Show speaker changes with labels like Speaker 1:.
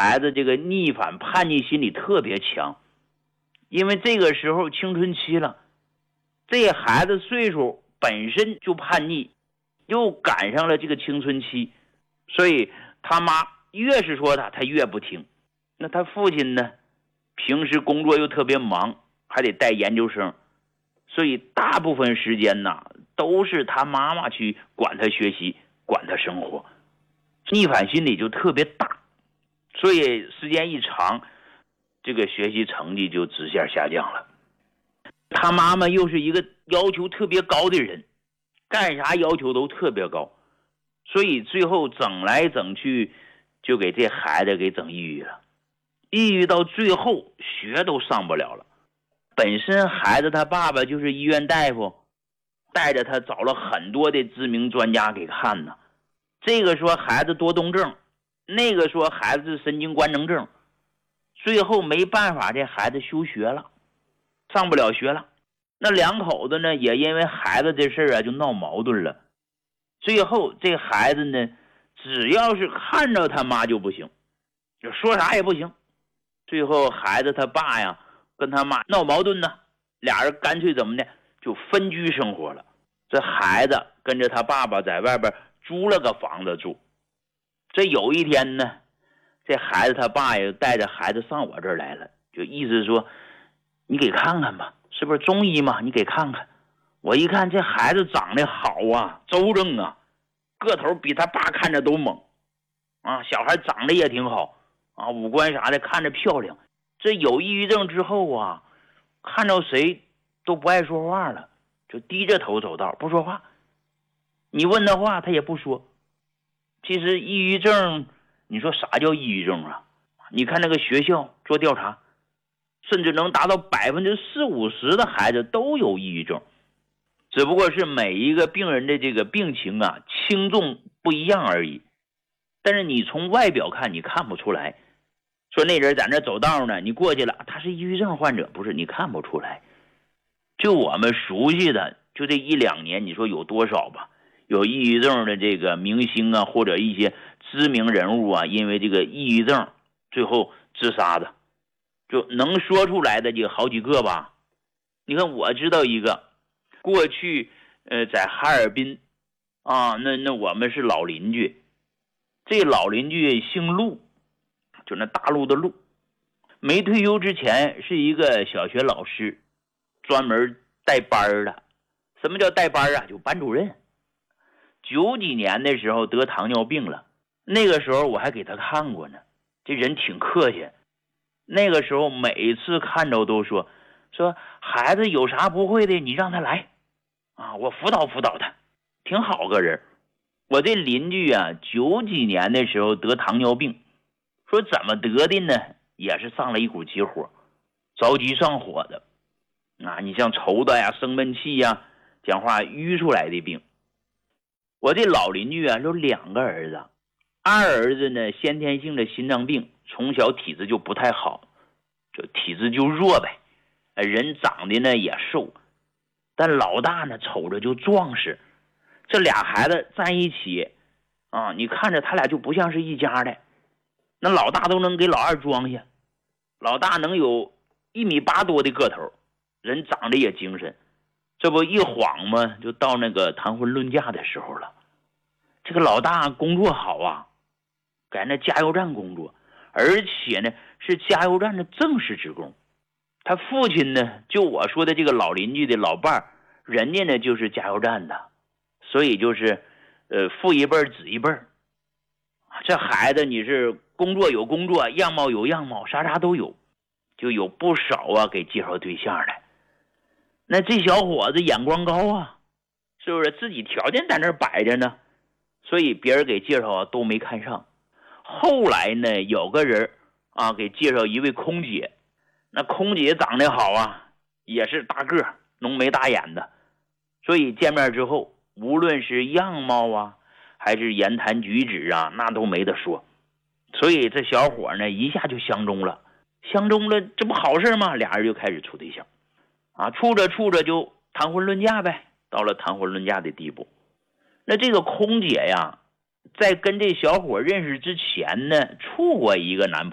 Speaker 1: 孩子这个逆反叛逆心理特别强，因为这个时候青春期了，这孩子岁数本身就叛逆，又赶上了这个青春期，所以他妈越是说他越不听。那他父亲呢，平时工作又特别忙，还得带研究生，所以大部分时间呢都是他妈妈去管他学习，管他生活，逆反心理就特别大，所以时间一长，这个学习成绩就直线下降了。他妈妈又是一个要求特别高的人，干啥要求都特别高，所以最后整来整去就给这孩子给整抑郁了，抑郁到最后学都上不了了。本身孩子他爸爸就是医院大夫，带着他找了很多的知名专家给看呢，这个说孩子多动症，那个说孩子是神经官能症，最后没办法，这孩子休学了，上不了学了。那两口子呢也因为孩子这事啊就闹矛盾了，最后这孩子呢只要是看着他妈就不行，就说啥也不行。最后孩子他爸呀跟他妈闹矛盾呢，俩人干脆怎么的就分居生活了。这孩子跟着他爸爸在外边租了个房子住。这有一天呢，这孩子他爸也带着孩子上我这儿来了，就意思说你给看看吧，是不是中医嘛，你给看看。我一看这孩子长得好啊，周正啊，个头比他爸看着都猛啊，小孩长得也挺好啊，五官啥的看着漂亮。这有抑郁症之后啊，看着谁都不爱说话了，就低着头走道不说话，你问他话他也不说。其实抑郁症，你说啥叫抑郁症啊？你看那个学校做调查，甚至能达到40-50%的孩子都有抑郁症，只不过是每一个病人的这个病情啊轻重不一样而已。但是你从外表看你看不出来，说那人在那走道呢，你过去了他是抑郁症患者，不是，你看不出来。就我们熟悉的就这1-2年，你说有多少吧，有抑郁症的这个明星啊，或者一些知名人物啊，因为这个抑郁症最后自杀的，就能说出来的就好几个吧。你看我知道一个，过去在哈尔滨啊，那我们是老邻居，这老邻居姓陆，就那大陆的陆，没退休之前是一个小学老师，专门带班的。什么叫带班啊？就班主任。90几年的时候得糖尿病了，那个时候我还给他看过呢，这人挺客气。那个时候每次看着都说孩子有啥不会的你让他来啊，我辅导辅导他，挺好个人。我这邻居啊90几年的时候得糖尿病，说怎么得的呢，也是上了一股急火，着急上火的啊，你像抽的呀、生闷气呀、讲话淤出来的病。我这老邻居啊有2个儿子，二儿子呢先天性的心脏病，从小体质就不太好，就体质就弱呗，人长得呢也瘦，但老大呢瞅着就壮实。这俩孩子在一起啊，你看着他俩就不像是一家的。那老大都能给老二装下，老大能有1.8米多的个头，人长得也精神。这不一晃嘛，就到那个谈婚论嫁的时候了。这个老大工作好啊，在那加油站工作，而且呢是加油站的正式职工。他父亲呢，就我说的这个老邻居的老伴儿，人家呢就是加油站的，所以就是父一辈子一辈。这孩子你是工作有工作，样貌有样貌，啥都有，就有不少啊给介绍对象来。那这小伙子眼光高啊，是不是自己条件在那儿摆着呢，所以别人给介绍啊都没看上。后来呢有个人啊给介绍一位空姐，那空姐长得好啊，也是大个浓眉大眼的，所以见面之后无论是样貌啊还是言谈举止啊，那都没得说。所以这小伙呢一下就相中了，这不好事吗？俩人就开始处对象啊，处着就谈婚论嫁呗，到了谈婚论嫁的地步。那这个空姐呀，在跟这小伙认识之前呢，处过一个男朋友。